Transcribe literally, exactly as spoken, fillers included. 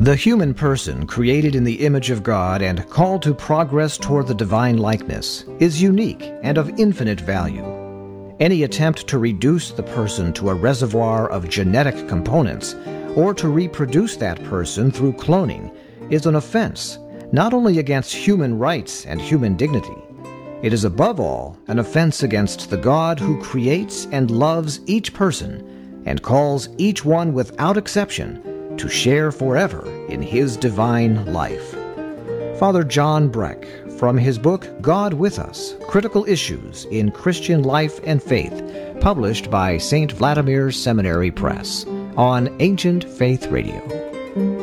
The human person, created in the image of God and called to progress toward the divine likeness, is unique and of infinite value. Any attempt to reduce the person to a reservoir of genetic components or to reproduce that person through cloning is an offense not only against human rights and human dignity, it is above all an offense against the God who creates and loves each person and calls each one without exception to share forever in His divine life. Father John Breck, from his book God with Us, Critical Issues in Christian Life and Faith, published by Saint Vladimir's Seminary Press, on Ancient Faith Radio.